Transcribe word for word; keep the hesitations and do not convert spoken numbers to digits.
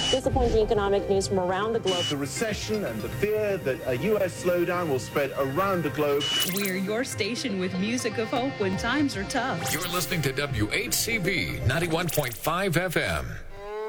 Disappointing economic news from around the globe. The recession and the fear that a U S slowdown will spread around the globe. We're your station with music of hope when times are tough. You're listening to W H C V ninety-one point five F M.